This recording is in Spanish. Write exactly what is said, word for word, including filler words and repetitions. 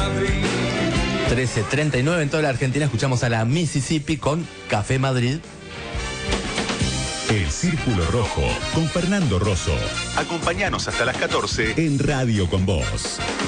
trece treinta y nueve en toda la Argentina. Escuchamos a la Mississippi con Café Madrid. El Círculo Rojo con Fernando Rosso. Acompáñanos hasta las catorce en Radio con Vos.